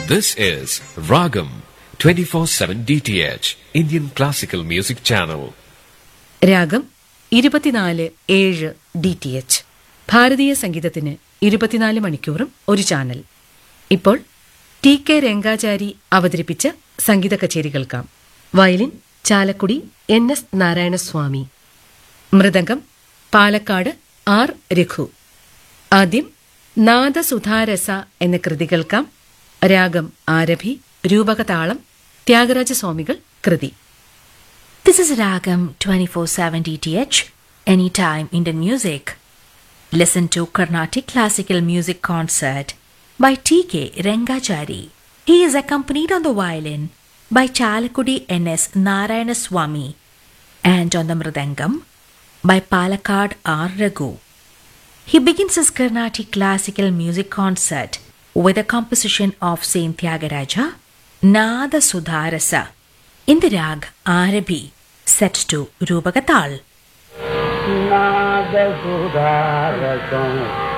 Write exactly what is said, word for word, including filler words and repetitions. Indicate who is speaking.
Speaker 1: This is Ragam twenty-four seven D T H Indian Classical Music Channel.
Speaker 2: രാഗം ഇരുപത്തിനാല് ഏഴ് D T H ഭാരതീയ സംഗീതത്തിന് ഇരുപത്തിനാല് മണിക്കൂറും ഒരു ചാനൽ. ഇപ്പോൾ ടി കെ രംഗാചാരി അവതരിപ്പിച്ച സംഗീത കച്ചേരി കേൾക്കാം. Violin Chalakudy N S Narayanaswamy, mridangam Palakkad R Raghu. ആദ്യം നാദസുധാരസ എന്ന കൃതി കേൾക്കാം. രാഗം ആരഭി, രൂപകതാളം ത്യാഗരാജസ്വാമികൾ കൃതി.
Speaker 3: This is Ragam twenty-four seven D T H, Anytime Indian Music. Listen to Carnatic Classical Music Concert by T K Rengachari. He is accompanied on the violin by Chalakudi N S Narayanaswamy and on the mridangam by Palakkad R Raghu. He begins his Carnatic Classical Music Concert with a composition of Saint Tyagaraja, Nada Sudharasa, in the rag Arabhi, set to Rupagatal.
Speaker 4: Nada Sudharasa